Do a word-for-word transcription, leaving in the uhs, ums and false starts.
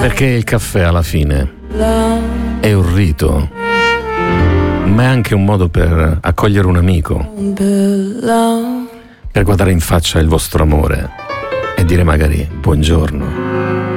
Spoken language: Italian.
Perché il caffè alla fine è un rito, ma è anche un modo per accogliere un amico, per guardare in faccia il vostro amore e dire magari buongiorno.